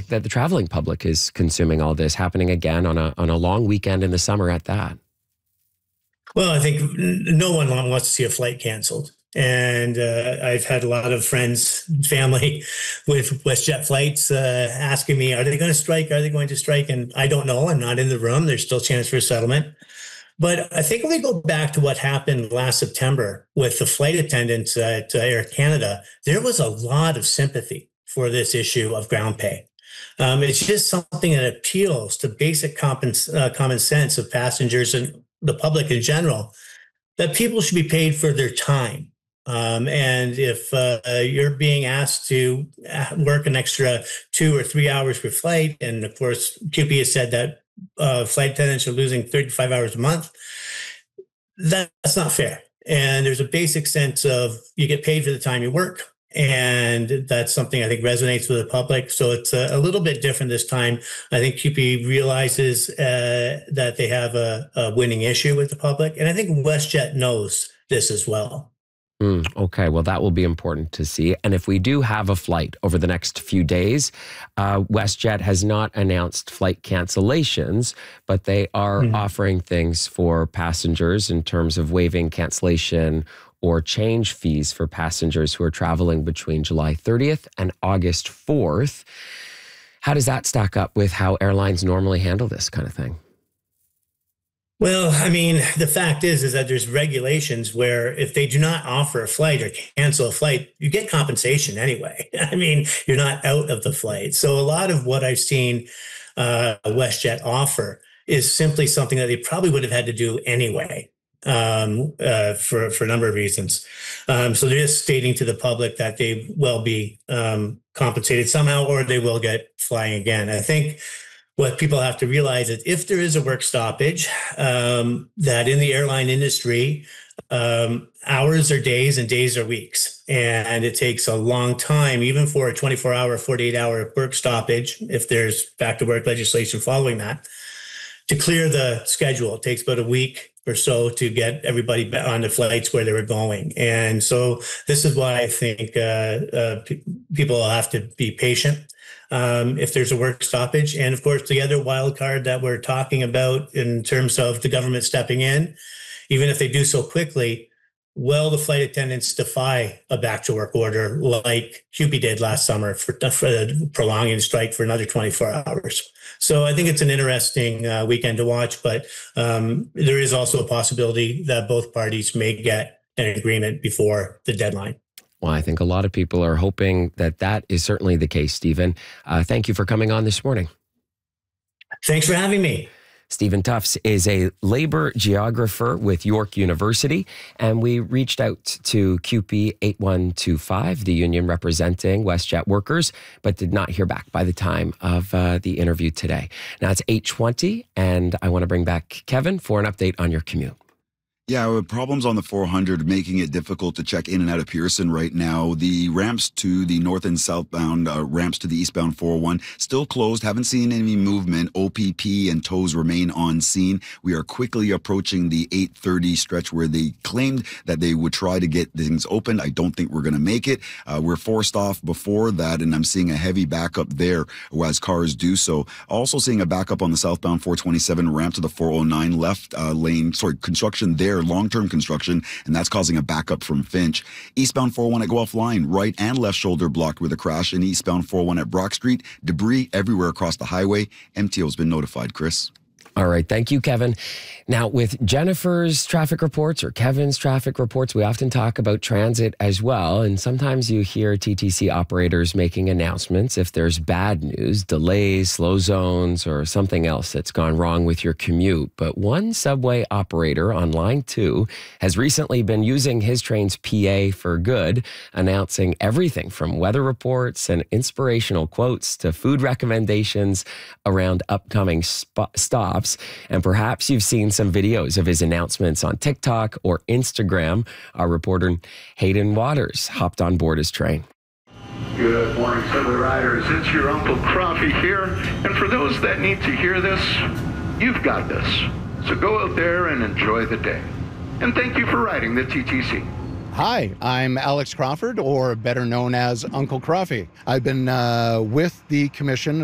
that the traveling public is consuming all this, happening again on a long weekend in the summer at that? Well, I think no one wants to see a flight canceled. And I've had a lot of friends, family with WestJet flights asking me, are they going to strike? Are they going to strike? And I don't know. I'm not in the room. There's still a chance for a settlement. But I think when we go back to what happened last September with the flight attendants at Air Canada, there was a lot of sympathy for this issue of ground pay. It's just something that appeals to basic common sense of passengers and the public in general, that people should be paid for their time. And if you're being asked to work an extra 2 or 3 hours per flight, and of course, QP has said that flight attendants are losing 35 hours a month, that's not fair. And there's a basic sense of you get paid for the time you work. And that's something I think resonates with the public. So it's a little bit different this time. I think QP realizes that they have a winning issue with the public. And I think WestJet knows this as well. Okay, well, that will be important to see. And if we do have a flight over the next few days, WestJet has not announced flight cancellations, but they are offering things for passengers in terms of waiving cancellation or change fees for passengers who are traveling between July 30th and August 4th. How does that stack up with how airlines normally handle this kind of thing? Well, I mean, the fact is that there's regulations where if they do not offer a flight or cancel a flight, you get compensation anyway. I mean, you're not out of the flight. So a lot of what I've seen WestJet offer is simply something that they probably would have had to do anyway. For a number of reasons. So they're just stating to the public that they will be compensated somehow, or they will get flying again. I think what people have to realize is if there is a work stoppage, that in the airline industry, hours are days and days are weeks. And it takes a long time, even for a 24-hour, 48-hour work stoppage, if there's back to work legislation following that, to clear the schedule. It takes about a week or so to get everybody on the flights where they were going. And so this is why I think people will have to be patient if there's a work stoppage. And of course, the other wild card that we're talking about in terms of the government stepping in, even if they do so quickly, will the flight attendants defy a back to work order like QP did last summer for prolonging the strike for another 24 hours? So I think it's an interesting weekend to watch, but there is also a possibility that both parties may get an agreement before the deadline. Well, I think a lot of people are hoping that that is certainly the case, Stephen. Thank you for coming on this morning. Thanks for having me. Stephen Tufts is a labor geographer with York University, and we reached out to QP 8125, the union representing WestJet workers, but did not hear back by the time of the interview today. Now it's 8:20, and I want to bring back Kevin for an update on your commute. Yeah, with problems on the 400 making it difficult to check in and out of Pearson right now. The ramps to the north and southbound, ramps to the eastbound 401 still closed. Haven't seen any movement. OPP and tows remain on scene. We are quickly approaching the 8:30 stretch where they claimed that they would try to get things open. I don't think we're going to make it. We're forced off before that, and I'm seeing a heavy backup there as cars do so. Also seeing a backup on the southbound 427 ramp to the 409 left lane. Construction there. Long-term construction, and that's causing a backup from Finch. Eastbound 401 at Guelph Line, right and left shoulder blocked with a crash. And eastbound 401 at Brock Street, debris everywhere across the highway. MTO's been notified, Chris. All right. Thank you, Kevin. Now, with Jennifer's traffic reports or Kevin's traffic reports, we often talk about transit as well. And sometimes you hear TTC operators making announcements if there's bad news, delays, slow zones, or something else that's gone wrong with your commute. But one subway operator on Line 2 has recently been using his train's PA for good, announcing everything from weather reports and inspirational quotes to food recommendations around upcoming stops. And perhaps you've seen some videos of his announcements on TikTok or Instagram. Our reporter Hayden Waters hopped on board his train. Good morning, subway riders. It's your Uncle Croffy here. And for those that need to hear this, you've got this. So go out there and enjoy the day. And thank you for riding the TTC. Hi, I'm Alex Crawford, or better known as Uncle Croffy. I've been with the Commission